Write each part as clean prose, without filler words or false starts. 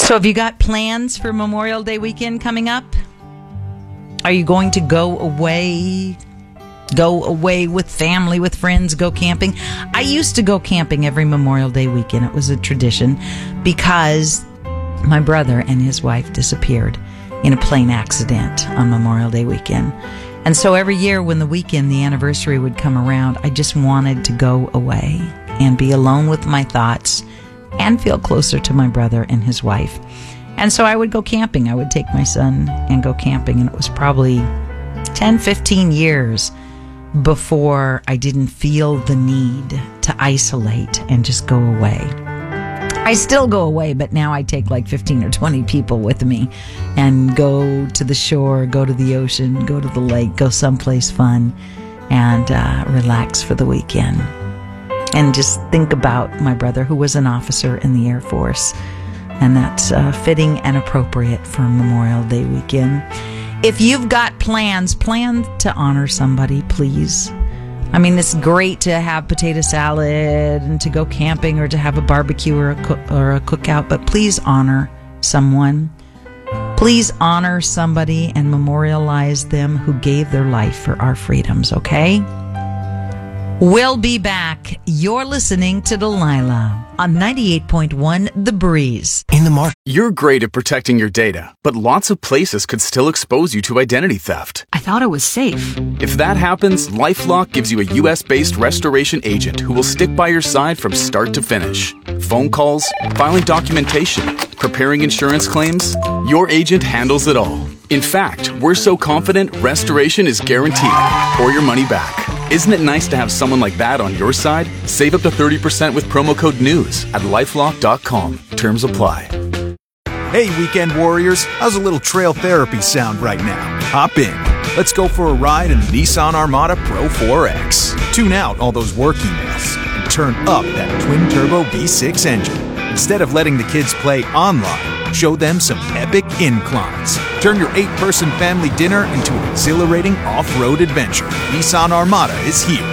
So have you got plans for Memorial Day weekend coming up? Are you going to go away with family, with friends, go camping? I used to go camping every Memorial Day weekend. It was a tradition because my brother and his wife disappeared in a plane accident on Memorial Day weekend. And so every year when the weekend, the anniversary would come around, I just wanted to go away and be alone with my thoughts and feel closer to my brother and his wife. And so I would go camping. I would take my son and go camping. And it was probably 10, 15 years before I didn't feel the need to isolate and just go away. I still go away, but now I take like 15 or 20 people with me and go to the shore, go to the ocean, go to the lake, go someplace fun and relax for the weekend. And just think about my brother, who was an officer in the Air Force. And that's fitting and appropriate for Memorial Day weekend. If you've got plans, plan to honor somebody, please. I mean, it's great to have potato salad and to go camping or to have a barbecue or a cookout, but please honor someone. Please honor somebody and memorialize them who gave their life for our freedoms, okay? We'll be back. You're listening to Delilah on 98.1 The Breeze. In the market. You're great at protecting your data, but lots of places could still expose you to identity theft. I thought it was safe. If that happens, LifeLock gives you a U.S.-based restoration agent who will stick by your side from start to finish. Phone calls, filing documentation, preparing insurance claims, your agent handles it all. In fact, we're so confident restoration is guaranteed or your money back. Isn't it nice to have someone like that on your side? Save up to 30% with promo code NEWS at LifeLock.com. Terms apply. Hey, weekend warriors, how's a little trail therapy sound right now? Hop in. Let's go for a ride in the Nissan Armada Pro 4X. Tune out all those work emails and turn up that twin-turbo V6 engine. Instead of letting the kids play online, show them some epic inclines. Turn your 8-person family dinner into an exhilarating off-road adventure. Nissan Armada is here.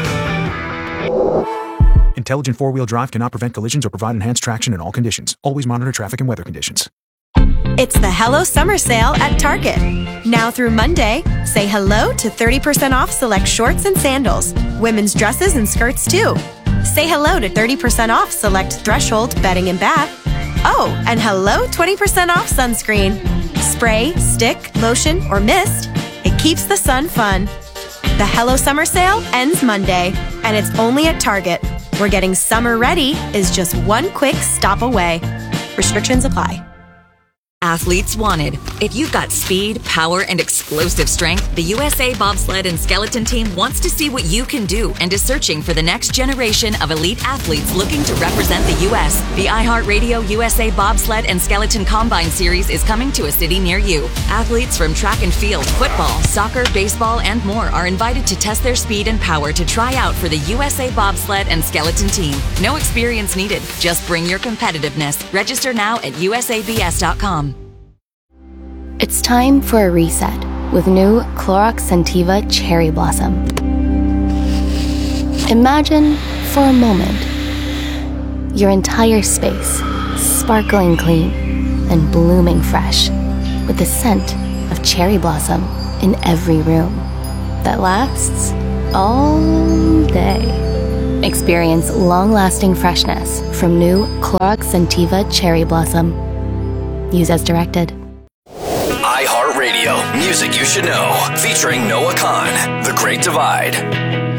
Intelligent four-wheel drive cannot prevent collisions or provide enhanced traction in all conditions. Always monitor traffic and weather conditions. It's the Hello Summer Sale at Target. Now through Monday, say hello to 30% off select shorts and sandals. Women's dresses and skirts too. Say hello to 30% off select Threshold bedding and bath. Oh, and hello 20% off sunscreen. Spray, stick, lotion, or mist. It keeps the sun fun. The Hello Summer Sale ends Monday, and it's only at Target, where getting summer ready is just one quick stop away. Restrictions apply. Athletes wanted. If you've got speed, power, and explosive strength, the USA Bobsled and Skeleton Team wants to see what you can do and is searching for the next generation of elite athletes looking to represent the U.S. The iHeartRadio USA Bobsled and Skeleton Combine Series is coming to a city near you. Athletes from track and field, football, soccer, baseball, and more are invited to test their speed and power to try out for the USA Bobsled and Skeleton Team. No experience needed. Just bring your competitiveness. Register now at usabs.com. It's time for a reset with new Clorox Scentiva Cherry Blossom. Imagine, for a moment, your entire space sparkling clean and blooming fresh with the scent of cherry blossom in every room that lasts all day. Experience long-lasting freshness from new Clorox Scentiva Cherry Blossom. Use as directed. iHeartRadio, music you should know, featuring Noah Khan, The Great Divide.